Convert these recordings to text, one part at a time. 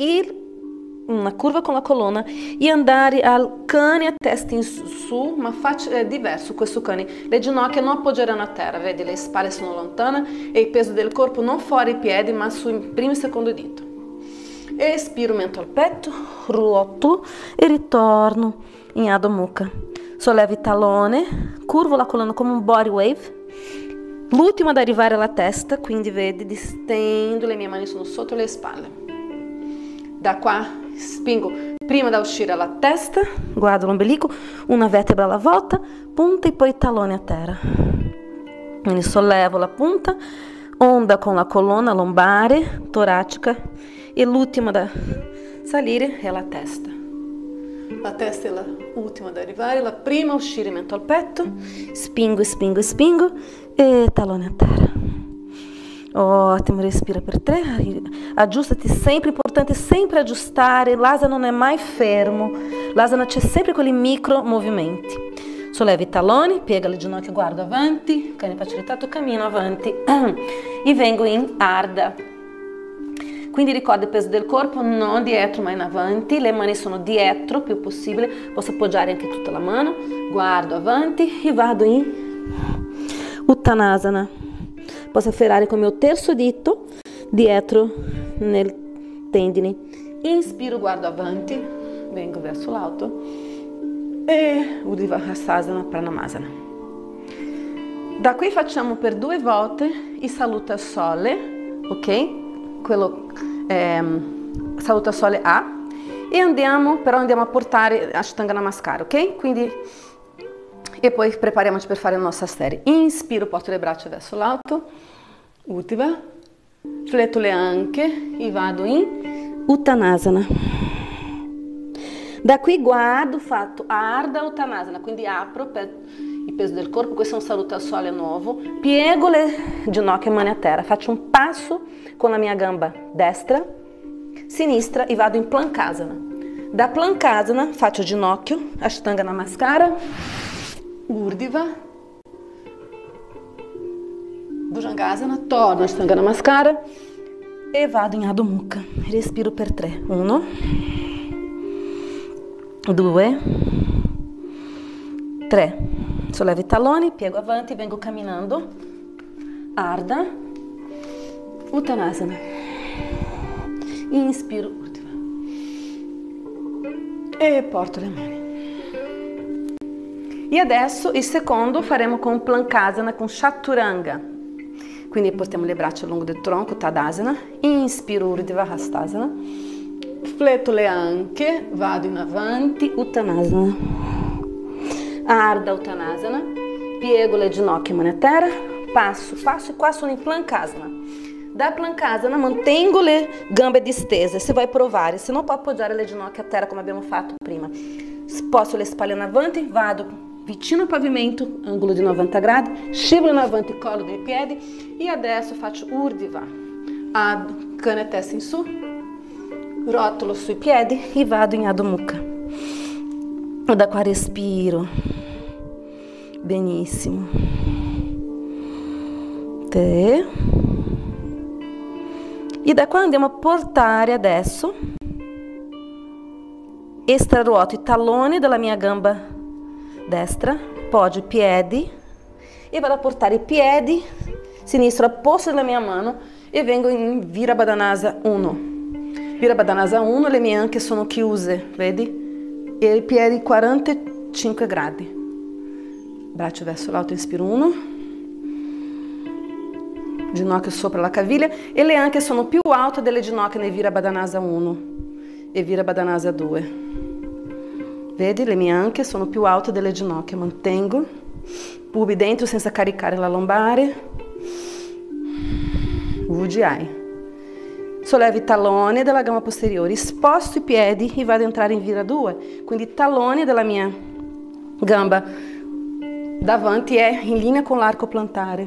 ir una curva con la colonna e andare al cane a testa in su, ma è diverso questo cane. Le ginocchia non appoggeranno a terra, vedi, le spalle sono lontane e il peso del corpo non fuori i piedi, ma sul primo e secondo dito. Espiro, mento al petto, ruotolo e ritorno in Adho Mukha. Sollevo il tallone, curvo la colonna come un body wave. L'ultimo ad arrivare alla testa, quindi vedi, distendo, le mie mani sono sotto le spalle. Da qua spingo prima da uscire alla testa, guardo l'ombelico, una vertebra alla volta, punta e poi il tallone a terra. Quindi sollevo la punta, onda con la colonna lombare, toracica e l'ultima da salire è la testa. La testa è l'ultima ad arrivare, la prima a uscire mento al petto, spingo, spingo, spingo e tallone a terra. Ottimo, respira per 3, aggiustati sempre, importante sempre aggiustare, l'asana non è mai fermo, l'asana c'è sempre quei micro movimenti. Sollevo i talloni, piega le ginocchia, guardo avanti, cane facilitato, cammino avanti e vengo in Ardha. Quindi ricorda il peso del corpo, non dietro ma in avanti, le mani sono dietro più possibile, posso appoggiare anche tutta la mano, guardo avanti e vado in Uttanasana. Posso afferrare con il mio terzo dito dietro nel tendine. Inspiro, guardo avanti, vengo verso l'alto e Urdhva Hastasana, Pranamasana. Da qui facciamo per 2 volte il Saluta Sole, ok? Quello Saluta Sole A e andiamo a portare Ashtanga Namaskara, ok? Quindi e poi prepariamoci per fare la nostra serie. Inspiro, porto le braccia verso l'alto, Urdhva, fletto le anche e vado in Uttanasana. Da qui guardo, fatto Ardha Uttanasana, quindi apro per il peso del corpo, questo è un Saluta Sole nuovo, piego le ginocchia e mani a terra, faccio un passo con la mia gamba destra, sinistra e vado in Plankasana. Da Plankasana faccio ginocchio, Ashtanga Namaskara, Urdhva, Bhujangasana, torno Ashtanga Namaskara e vado in Adho Mukha. Respiro per 3. 1, 2, 3. Sollevo i talloni, piego avanti, vengo camminando. Ardha, Uttanasana. Inspiro, Urdhva. E porto le mani. E adesso il secondo faremo con Plankasana, con Chaturanga. Quindi portiamo le braccia lungo del tronco, Tadasana. Inspiro, Urdhva Hastasana. Fletto le anche, vado in avanti, Uttanasana. Ardha Uttanasana. Piego le ginocchia, mani a terra. Passo e qua sono in Plankasana. Da Plankasana mantengo le gambe distese, se vai provare, se non può appoggiare le ginocchia a terra come abbiamo fatto prima. Sposto le spalle in avanti, vado vicino al pavimento, angolo di 90 gradi, scivolo in avanti, collo dei piedi e adesso faccio Urdhva, cane e testa in su, rotolo sui piedi e vado in Adho Mukha. Da qua respiro, benissimo, 3, e da qua andiamo a portare adesso, estraruoto i talloni della mia gamba destra, poggio i piedi e vado a portare i piedi sinistro al posto della mia mano e vengo in Virabhadrasana 1. Virabhadrasana 1, le mie anche sono chiuse, vedi? E i piedi 45 gradi. Braccio verso l'alto, inspiro 1. Ginocchio sopra la caviglia e le anche sono più alte delle ginocchia nel Virabhadrasana 1 e Virabhadrasana 2. Vedi, le mie anche sono più alte delle ginocchia, mantengo, pubi dentro senza caricare la lombare, Ujjayi. Sollevo i talloni della gamba posteriore, sposto i piedi e vado a entrare in Vira 2, quindi i talloni della mia gamba davanti è in linea con l'arco plantare.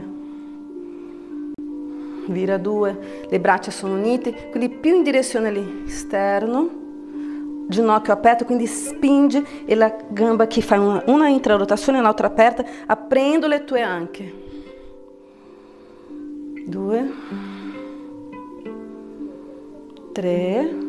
Vira 2, le braccia sono unite, quindi più in direzione all'esterno. Ginocchio aperto, quindi spinge e la gamba che fa una intrarotazione e l'altra aperta, aprendo le tue anche. 2, 3,